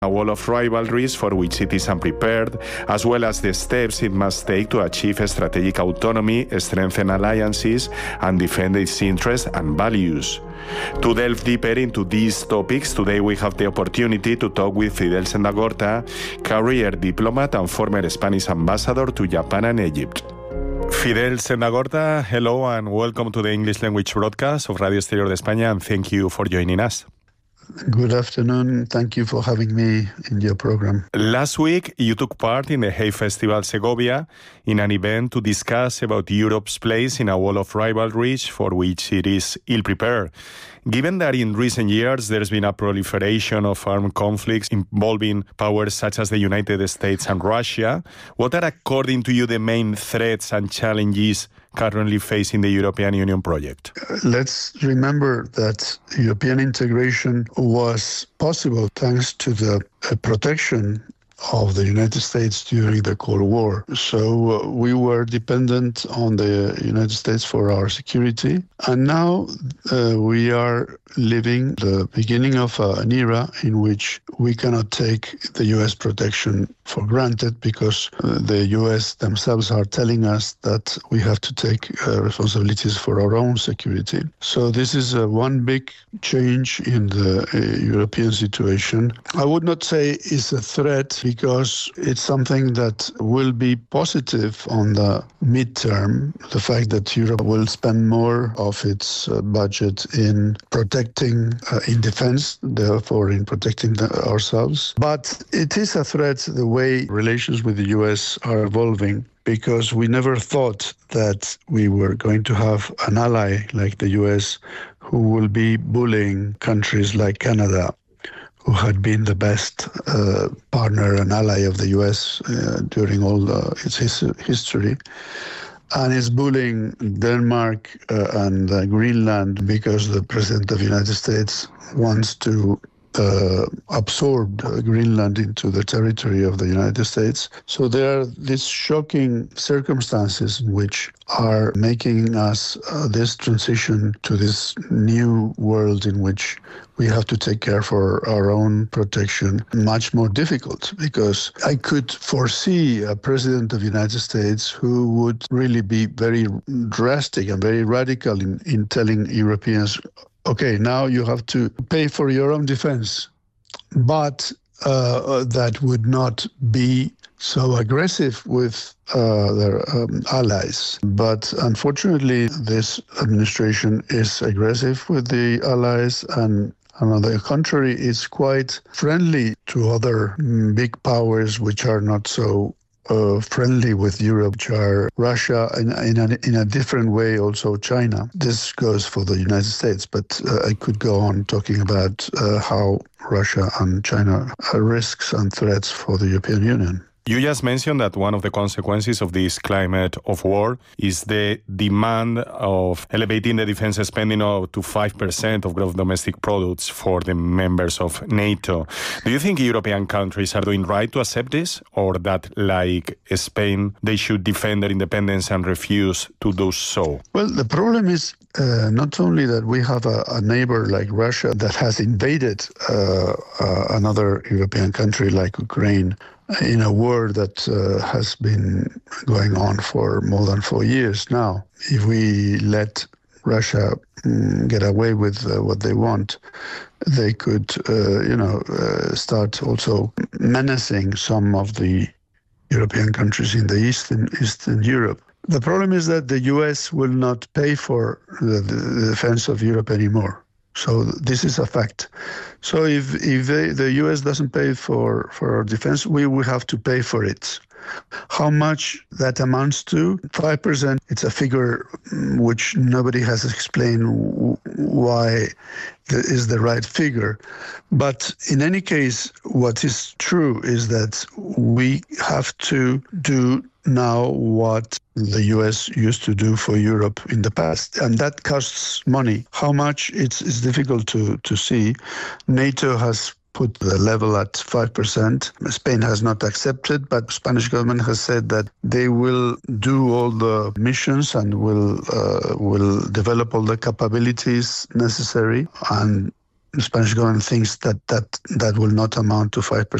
a wall of rivalries for which it is unprepared, as well as the steps it must take to achieve strategic autonomy, strengthen alliances, and defend its interests and values. To delve deeper into these topics, today we have the opportunity to talk with Fidel Sendagorta, career diplomat and former Spanish ambassador to Japan and Egypt. Fidel Sendagorta, hello and welcome to the English language broadcast of Radio Exterior de España, and thank you for joining us. Good afternoon. Thank you for having me in your program. Last week, you took part in the Hay Festival Segovia in an event to discuss about Europe's place in a wall of rivalries for which it is ill-prepared. Given that in recent years there's been a proliferation of armed conflicts involving powers such as the United States and Russia, what are, according to you, the main threats and challenges currently facing the European Union project? Let's remember that European integration was possible thanks to the protection of the United States during the Cold War. So we were dependent on the United States for our security. And now we are living the beginning of an era in which we cannot take the U.S. protection for granted because the U.S. themselves are telling us that we have to take responsibilities for our own security. So this is one big change in the European situation. I would not say it's a threat because it's something that will be positive on the midterm. The fact that Europe will spend more of its budget in protecting, in defense, therefore in protecting ourselves. But it is a threat the way relations with the US are evolving, because we never thought that we were going to have an ally like the US who will be bullying countries like Canada, who had been the best partner and ally of the US during all its history, and is bullying Denmark and Greenland because the President of the United States wants to absorbed Greenland into the territory of the United States. So there are these shocking circumstances which are making us this transition to this new world in which we have to take care for our own protection much more difficult, because I could foresee a president of the United States who would really be very drastic and very radical in telling Europeans, okay, now you have to pay for your own defense. But that would not be so aggressive with their allies. But unfortunately, this administration is aggressive with the allies, and on the contrary, it's quite friendly to other big powers which are not so friendly with Europe, which are Russia, in a different way also China. This goes for the United States, but I could go on talking about how Russia and China are risks and threats for the European Union. You just mentioned that one of the consequences of this climate of war is the demand of elevating the defense spending up to 5% of gross domestic products for the members of NATO. Do you think European countries are doing right to accept this, or that, like Spain, they should defend their independence and refuse to do so? Well, the problem is not only that we have a neighbor like Russia that has invaded another European country like Ukraine, in a war that has been going on for more than 4 years now. If we let Russia get away with what they want, they could, start also menacing some of the European countries in the Eastern Europe. The problem is that the US will not pay for the defense of Europe anymore. So this is a fact. So if the US doesn't pay for our defense, we will have to pay for it. How much that amounts to? 5%. It's a figure which nobody has explained why is the right figure. But in any case, what is true is that we have to do now what the US used to do for Europe in the past, and that costs money. How much, it's difficult to see. NATO has put the level at 5%. Spain has not accepted, but the Spanish government has said that they will do all the missions and will develop all the capabilities necessary. And the Spanish government thinks that will not amount to 5%.